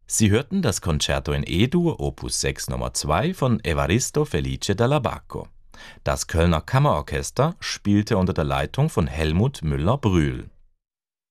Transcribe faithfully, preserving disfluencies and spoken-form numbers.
Sie hörten das Concerto in E-Dur Opus sechs Nummer zwei von Evaristo Felice Dall'Abbacco. Das Kölner Kammerorchester spielte unter der Leitung von Helmut Müller-Brühl.